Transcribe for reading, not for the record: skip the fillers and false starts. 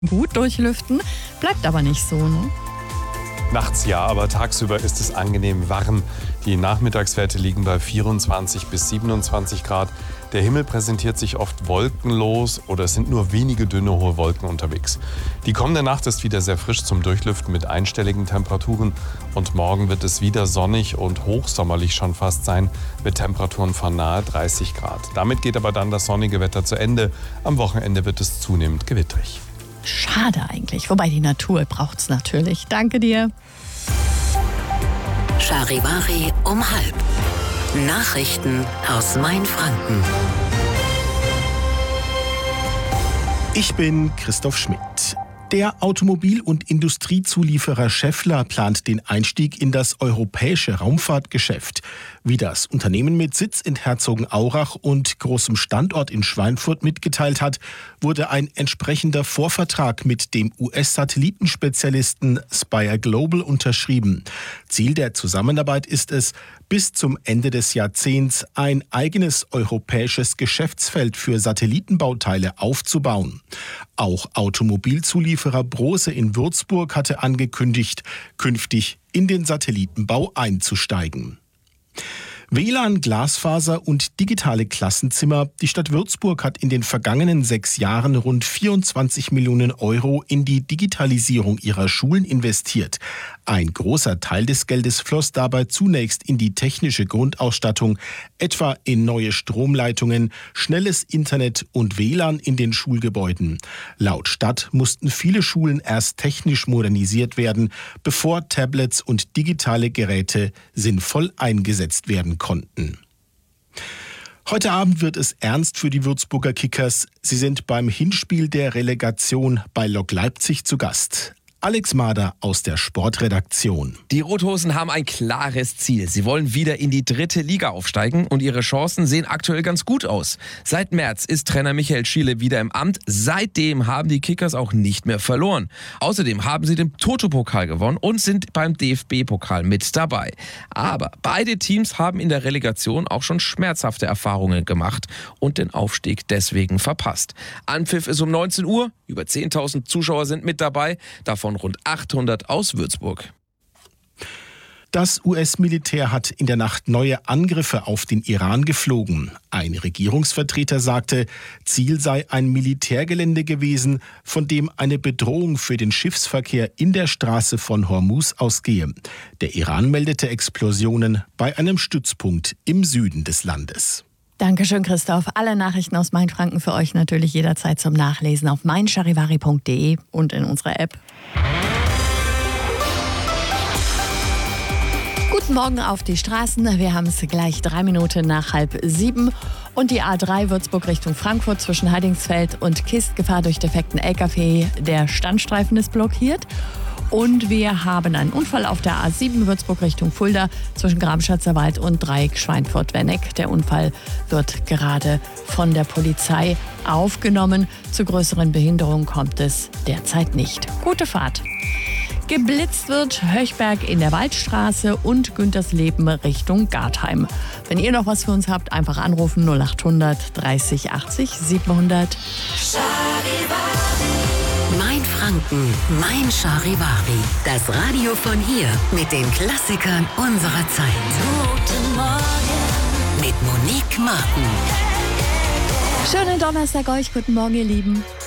Gut durchlüften, bleibt aber nicht so, ne? Nachts ja, aber tagsüber ist es angenehm warm. Die Nachmittagswerte liegen bei 24 bis 27 Grad. Der Himmel präsentiert sich oft wolkenlos oder es sind nur wenige dünne hohe Wolken unterwegs. Die kommende Nacht ist wieder sehr frisch zum Durchlüften mit einstelligen Temperaturen. Und morgen wird es wieder sonnig und hochsommerlich schon fast sein, mit Temperaturen von nahe 30 Grad. Damit geht aber dann das sonnige Wetter zu Ende. Am Wochenende wird es zunehmend gewittrig. Schade eigentlich, wobei die Natur braucht es natürlich. Danke dir. Charivari um 12:30. Nachrichten aus Mainfranken. Ich bin Christoph Schmidt. Der Automobil- und Industriezulieferer Schaeffler plant den Einstieg in das europäische Raumfahrtgeschäft. Wie das Unternehmen mit Sitz in Herzogenaurach und großem Standort in Schweinfurt mitgeteilt hat, wurde ein entsprechender Vorvertrag mit dem US-Satellitenspezialisten Spire Global unterschrieben. Ziel der Zusammenarbeit ist es, bis zum Ende des Jahrzehnts ein eigenes europäisches Geschäftsfeld für Satellitenbauteile aufzubauen. Auch Automobilzulieferer Brose in Würzburg hatte angekündigt, künftig in den Satellitenbau einzusteigen. WLAN, Glasfaser und digitale Klassenzimmer. Die Stadt Würzburg hat in den vergangenen 6 Jahren rund 24 Millionen Euro in die Digitalisierung ihrer Schulen investiert. Ein großer Teil des Geldes floss dabei zunächst in die technische Grundausstattung, etwa in neue Stromleitungen, schnelles Internet und WLAN in den Schulgebäuden. Laut Stadt mussten viele Schulen erst technisch modernisiert werden, bevor Tablets und digitale Geräte sinnvoll eingesetzt werden konnten. Heute Abend wird es ernst für die Würzburger Kickers. Sie sind beim Hinspiel der Relegation bei Lok Leipzig zu Gast. Alex Mader aus der Sportredaktion. Die Rothosen haben ein klares Ziel. Sie wollen wieder in die 3. Liga aufsteigen und ihre Chancen sehen aktuell ganz gut aus. Seit März ist Trainer Michael Schiele wieder im Amt. Seitdem haben die Kickers auch nicht mehr verloren. Außerdem haben sie den Toto-Pokal gewonnen und sind beim DFB-Pokal mit dabei. Aber beide Teams haben in der Relegation auch schon schmerzhafte Erfahrungen gemacht und den Aufstieg deswegen verpasst. Anpfiff ist um 19 Uhr. Über 10.000 Zuschauer sind mit dabei. Davon rund 800 aus Würzburg. Das US-Militär hat in der Nacht neue Angriffe auf den Iran geflogen. Ein Regierungsvertreter sagte, Ziel sei ein Militärgelände gewesen, von dem eine Bedrohung für den Schiffsverkehr in der Straße von Hormuz ausgehe. Der Iran meldete Explosionen bei einem Stützpunkt im Süden des Landes. Dankeschön, Christoph. Alle Nachrichten aus Mainfranken für euch natürlich jederzeit zum Nachlesen auf meincharivari.de und in unserer App. Guten Morgen auf die Straßen. Wir haben es gleich 3 Minuten nach 6:30. Und die A3 Würzburg Richtung Frankfurt zwischen Heidingsfeld und Kist. Gefahr durch defekten LKW. Der Standstreifen ist blockiert. Und wir haben einen Unfall auf der A7 Würzburg Richtung Fulda zwischen Grabenschatzer Wald und Dreieck Schweinfurt-Wenneck. Der Unfall wird gerade von der Polizei aufgenommen. Zu größeren Behinderungen kommt es derzeit nicht. Gute Fahrt. Geblitzt wird Höchberg in der Waldstraße und Güntersleben Richtung Gartheim. Wenn ihr noch was für uns habt, einfach anrufen 0800 30 80 700. Mainfranken, Mein Charivari. Das Radio von hier mit den Klassikern unserer Zeit. Guten Morgen mit Monique Martin. Schönen Donnerstag euch. Guten Morgen, ihr Lieben.